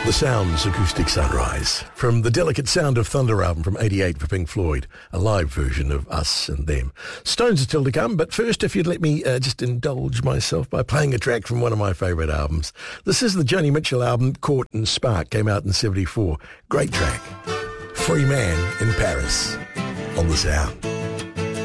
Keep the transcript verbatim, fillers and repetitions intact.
The Sounds Acoustic Sunrise from the Delicate Sound of Thunder album from eighty-eight for Pink Floyd, a live version of Us and Them. Stones are still to come, but first, if you'd let me uh, just indulge myself by playing a track from one of my favourite albums. This is the Joni Mitchell album, Court and Spark, came out in seventy-four. Great track. Free Man in Paris on The Sound.